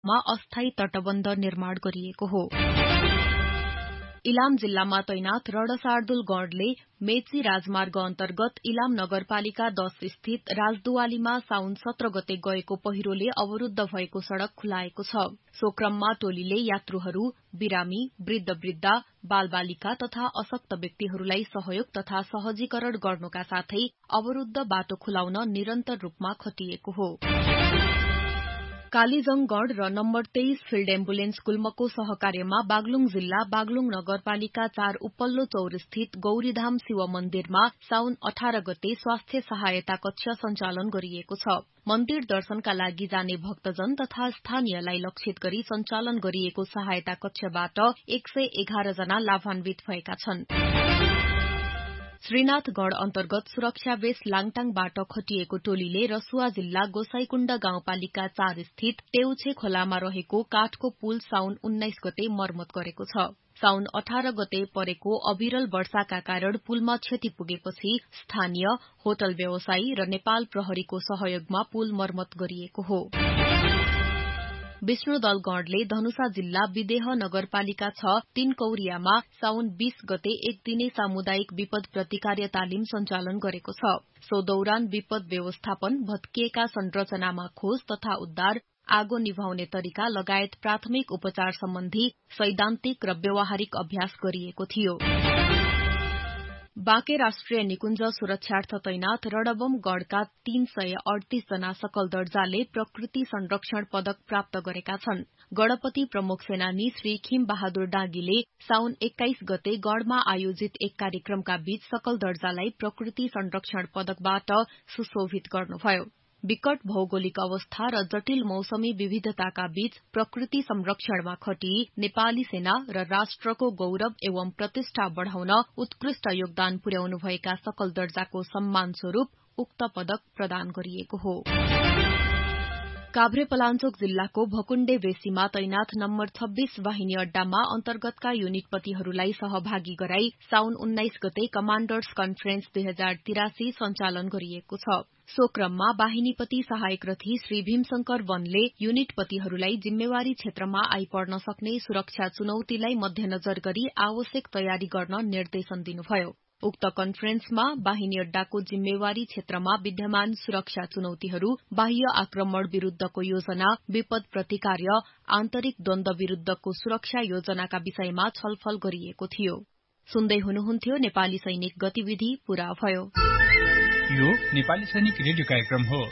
मा अस्थायी तटबन्ध निर्माण गरिएको हो। इलाम जिल्लामा तैनात रणशार्दुल गणले मेची राजमार्ग अन्तर्गत इलाम नगरपालिका 10 स्थित राजदुवालीमा साउन 17 गते गएको पहिरोले अवरूद्ध भएको सड़क खुलाएको छ। सो क्रममा टोलीले यात्रुहरू, बिरामी, वृद्ध-वृद्धा, बालबालिका तथा अशक्त व्यक्तिहरूलाई सहयोग तथा सहजीकरण गर्नुका साथै अवरूद्ध बाटो खुलाउन निरन्तर रूपमा खटिएको हो। कालीजंगगढ़ र नम्बर 23 फिल्ड एम्बुलेन्स गुल्मको सहकार्यमा बागलुङ जिल्ला बागलुङ नगरपालिका 4 उपल्लो चौर स्थित गौरीधाम शिव मन्दिरमा साउन 18 गते स्वास्थ्य सहायता कक्ष सञ्चालन गरिएको छ। मन्दिर दर्शनका लागि जाने भक्तजन तथा स्थानीयलाई लक्षित गरी सञ्चालन गरिएको सहायता कक्षबाट 111 जना लाभान्वित भएका छन्। श्रीनाथगढ़ अन्तर्गत सुरक्षाबेस लाङटाङबाट खटिएको टोलीले रसुवा जिल्ला गोसाईकुण्ड गाउँपालिका 4 स्थित टेउछे खोलामा रहेको काठको पुल साउन 19 गते मर्मत गरेको छ। साउन 18 गते परेको अविरल वर्षाका कारण पुलमा क्षति पुगेपछि स्थानीय, होटल व्यवसायी र नेपाल प्रहरीको सहयोगमा पुल मर्मत गरिएको हो। विष्णुदलगढ़ले धनुषा जिल्ला विदेह नगरपालिका 6 तीनकौरियामा साउन 20 गते एक दिने सामुदायिक विपद प्रतिकार तालिम सञ्चालन गरेको छ। सो दौरान विपद व्यवस्थापन, भत्किएका संरचनामा खोज तथा उद्धार, आगो निभाउने तरिका लगायत प्राथमिक उपचार सम्बन्धी सैद्धान्तिक र व्यावहारिक अभ्यास गरिएको थियो। बाँके राष्ट्रिय निकुञ्ज सुरक्षार्थ तैनात रणबम गढ़का 338 जना सकल दर्जाले प्रकृति संरक्षण पदक प्राप्त गरेका छन्। गणपति प्रमुख सेनानी श्री खिम बहादुर डाँगीले साउन 21 गते गढ़मा आयोजित एक कार्यक्रमका बीच सकल दर्जालाई प्रकृति संरक्षण पदकबाट सुशोभित गर्नुभयो। विकट भौगोलिक अवस्था र जटिल मौसमी विविधताका बीच प्रकृति संरक्षणमा खटिई नेपाली सेना र राष्ट्रको गौरव एवं प्रतिष्ठा बढ़ाउन उत्कृष्ट योगदान पुर्याउनुभएका सकल दर्जाको सम्मान स्वरूप उक्त पदक प्रदान गरिएको हो। काभ्रेपलाञ्चोक जिल्लाको भकुण्डे बेसीमा तैनात नम्बर 26 वाहिनी अड्डामा अन्तर्गतका युनिटपतिहरूलाई सहभागी गराई साउन 19 गते कमाण्डर्स कन्फरेन्स 2083 सञ्चालन गरिएको छ। सो क्रममा वाहिनीपति सहायक रथी श्री भीमशंकर वनले युनिटपतिहरूलाई जिम्मेवारी क्षेत्रमा आइपर्न सक्ने सुरक्षा चुनौतीलाई मध्यनजर गरी आवश्यक तयारी गर्न निर्देशन दिनुभयो। उक्त कन्फरेन्समा वाहिनी अड्डाको जिम्मेवारी क्षेत्रमा विद्यमान सुरक्षा चुनौतीहरू, बाह्य आक्रमण विरूद्धको योजना, विपद प्रतिकार्य, आन्तरिक द्वन्द्व विरूद्धको सुरक्षा योजनाका विषयमा छलफल गरिएको थियो। सुन्दै हुनुहुन्थ्यो नेपाली सैनिक गतिविधि पूरा भयो। यो नेपाली सैनिक रेडियो कार्यक्रम हो।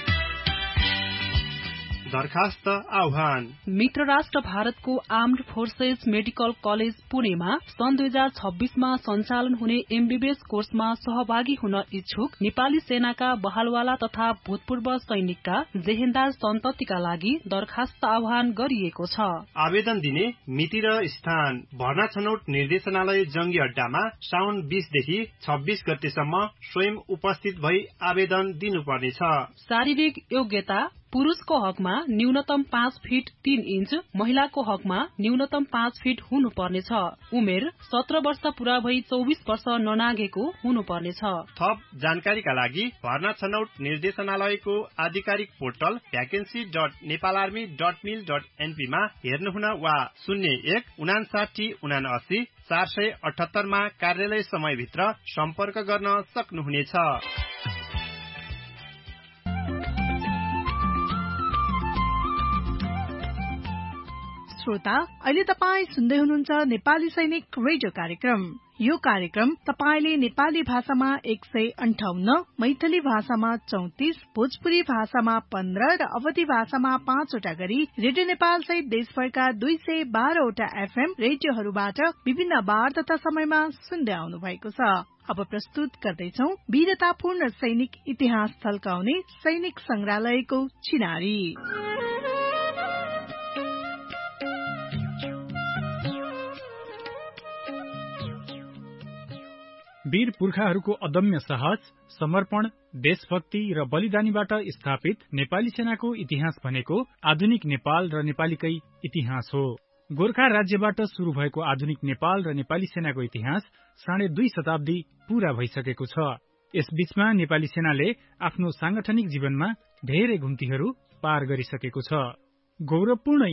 दरखास्त आह्वान। मित्र राष्ट्र भारतको आर्म्ड फोर्सेस मेडिकल कलेज पुणेमा सन् 2026 मा सञ्चालन हुने एमबीबीएस कोर्समा सहभागी हुन इच्छुक नेपाली सेनाका बहालवाला तथा भूतपूर्व सैनिकका जेहेन्दार सन्ततिका लागि दरखास्त आह्वान गरिएको छ। आवेदन दिने मिति र स्थान भर्ना छनौट निर्देशनालय जंगी अड्डामा साउन 20 देखि 26 गतेसम्म स्वयं उपस्थित भई आवेदन दिनुपर्नेछ। शारीरिक योग्यता पुरुषको हकमा न्यूनतम 5 फिट 3 इन्च, महिलाको हकमा न्यूनतम 5 फिट हुनुपर्नेछ। उमेर 17 वर्ष पूरा भई 24 वर्ष ननागेको हुनुपर्नेछ। थप जानकारीका लागि भर्ना छनौट निर्देशनालयको आधिकारिक पोर्टल vacancy.nepalarmy.mil.np मा हेर्नुहुन वा 01 59 79 478 मा कार्यालय समयभित्र सम्पर्क गर्न सक्नुहुनेछ। श्रोता, अहिले तपाई सुन्दै हुनुहुन्छ नेपाली सैनिक रेडियो कार्यक्रम। यो कार्यक्रम तपाईले नेपाली भाषामा 158, मैथिली भाषामा 34, भोजपुरी भाषामा 15 र अवधी भाषामा 5 वटा गरी रेडियो नेपाल सहित देशभरका 212 वटा एफएम रेडियोहरूबाट विभिन्न बार तथा समयमा सुन्दै आउनु भएको छ। अब प्रस्तुत गर्दैछौ वीरतापूर्ण सैनिक इतिहास झल्काउने सैनिक संग्रहालयको चिनारी। वीर पुर्खाहरूको अदम्य साहस, समर्पण, देशभक्ति र बलिदानीबाट स्थापित नेपाली सेनाको इतिहास भनेको आधुनिक नेपाल र नेपालीकै इतिहास हो। गोर्खा राज्यबाट शुरू भएको आधुनिक नेपाल र नेपाली सेनाको इतिहास 2.5 शताब्दी पूरा भइसकेको छ। यसबीचमा नेपाली सेनाले आफ्नो सांगठनिक जीवनमा धेरै घुम्तीहरू पार गरिसकेको छ। गौरवपूर्ण